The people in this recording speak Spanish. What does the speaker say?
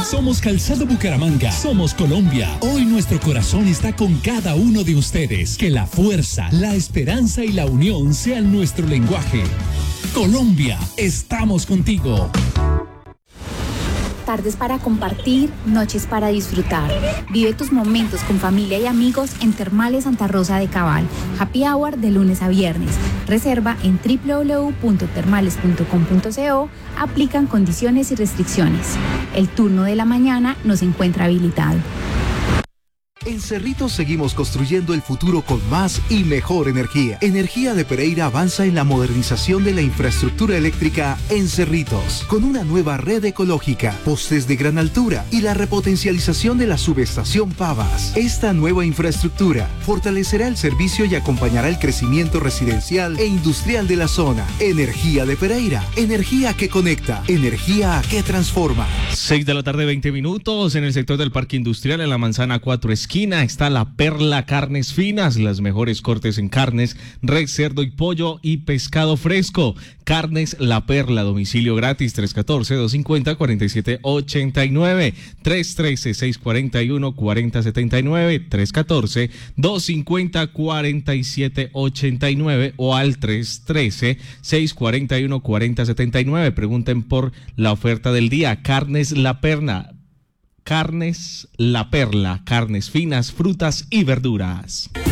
Somos Calzado Bucaramanga. Somos Colombia. Hoy nuestro corazón está con cada uno de ustedes. Que la fuerza, la esperanza y la unión sean nuestro lenguaje. Colombia, estamos contigo. Tardes para compartir, noches para disfrutar. Vive tus momentos con familia y amigos en Termales Santa Rosa de Cabal. Happy Hour de lunes a viernes. Reserva en www.termales.com.co. Aplican condiciones y restricciones. El turno de la mañana nos encuentra habilitado. En Cerritos seguimos construyendo el futuro con más y mejor energía. Energía de Pereira avanza en la modernización de la infraestructura eléctrica en Cerritos, con una nueva red ecológica, postes de gran altura y la repotencialización de la subestación Pavas. Esta nueva infraestructura fortalecerá el servicio y acompañará el crecimiento residencial e industrial de la zona. Energía de Pereira, energía que conecta, energía que transforma. 6:20 p.m. en el sector del Parque Industrial, en la Manzana 4 esquina, está La Perla Carnes Finas, las mejores cortes en carnes, res, cerdo y pollo y pescado fresco. Carnes La Perla, domicilio gratis, 314-250-4789, 313-641-4079, 314-250-4789 o al 313-641-4079. Pregunten por la oferta del día. Carnes La Perla. Carnes La Perla, carnes finas, frutas y verduras.